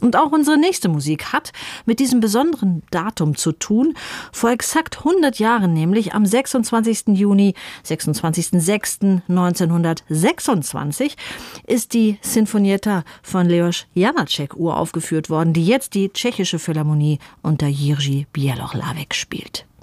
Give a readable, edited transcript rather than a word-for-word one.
Und auch unsere nächste Musik hat mit diesem besonderen Datum zu tun. Vor exakt 100 Jahren, nämlich am 26. Juni, 26.06.1926, ist die Sinfonietta von Leos Janáček uraufgeführt worden, die jetzt die Tschechische Philharmonie unter Jiří Bělohlávek spielt.